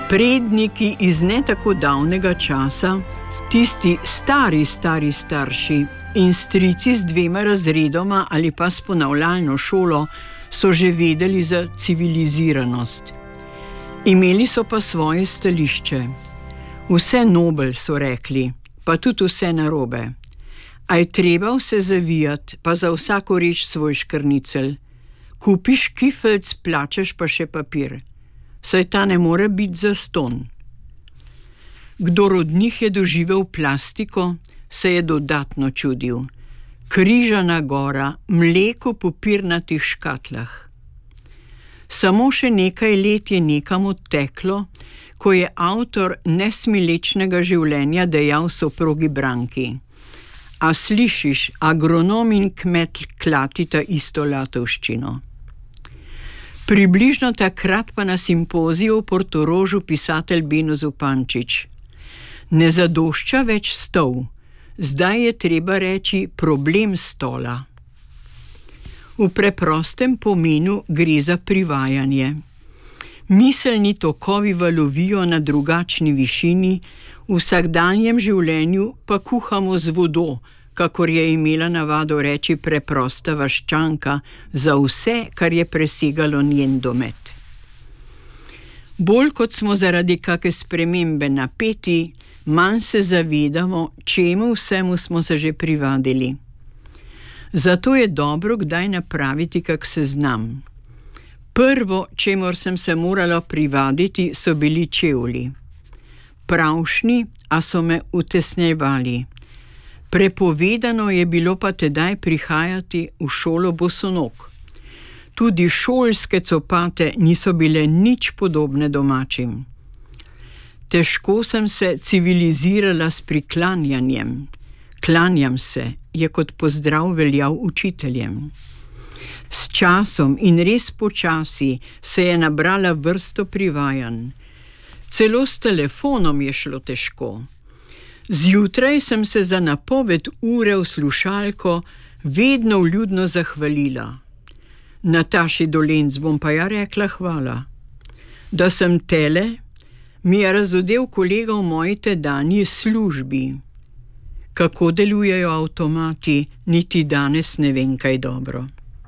Predniki iz ne tako davnega časa, tisti stari starši in strici z 2 razredoma ali pa s ponavljalno šolo so že vedeli za civiliziranost. Imeli so pa svoje stališče. Vse nobel, so rekli, pa tudi vse narobe. A je treba vse zavijati, pa za vsako reč svoj škrnicel. Kupiš kifelc, plačaš pa še papir. Saj ta ne more biti zastonj. Kdor od njih je doživel plastiko, se je dodatno čudil. Križana gora, mleko po papirnatih škatlah. Samo še nekaj let je nekam odteklo, ko je avtor Nesmilečnega življenja dejal soprogi Branki: A slišiš, agronom in kmet klatita isto latovščino. Približno takrat pa na simpoziju v Portorožu pisatelj Beno Zupančič: Ne zadošča več stol, zdaj je treba reči problem stola. V preprostem pomenu gre za privajanje. Miselni tokovi valovijo na drugačni višini, v vsakdanjem življenju pa kuhamo z vodo, kakor je imela navado reči preprosta vaščanka za vse, kar je presegalo njen domet. Bolj kot smo zaradi kake spremembe napeti, manj se zavedamo, čemu vsemu smo se že privadili. Zato je dobro kdaj napraviti kak seznam. Prvo, čemur sem se morala privaditi, so bili čevlji. Pravšni, a so me utesnjevali. Prepovedano je bilo pa tedaj prihajati v šolo bosonog. Tudi šolske copate niso bile nič podobne domačim. Težko sem se civilizirala s priklanjanjem. Klanjam se je kot pozdrav veljal učiteljem. S časom in res počasi se je nabrala vrsto privajanj. Celo s telefonom je šlo težko. Zjutraj sem se za napoved ure v slušalko vedno vljudno zahvalila. Nataši Dolenc bom pa ja rekla hvala. Da sem tele, mi je razodel kolega v moji tedanji službi. Kako delujejo avtomati, niti danes ne vem kaj dobro.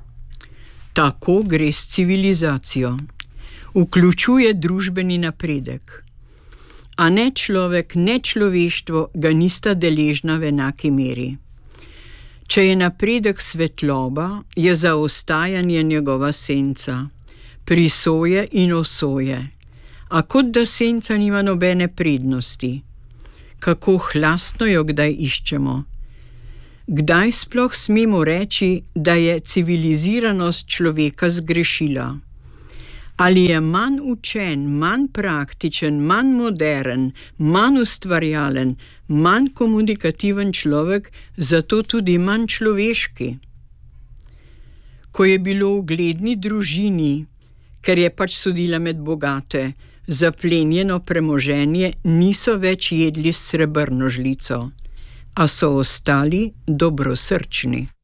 Tako gre s civilizacijo. Vključuje družbeni napredek. A ne človek, ne človeštvo ga nista deležna v enaki meri. Če je napredek svetloba, je zaostajanje njegova senca, prisoje in osoje, a kot da senca nima nobene prednosti. Kako hlastno jo kdaj iščemo. Kdaj sploh smemo reči, da je civiliziranost človeka zgrešila? Ali je manj učen, manj praktičen, manj moderen, manj ustvarjalen, manj komunikativen človek, zato tudi manj človeški? Ko je bilo v ugledni družini, ker je pač sodila med bogate, zaplenjeno premoženje, niso več jedli s srebrno žlico, a so ostali dobrosrčni.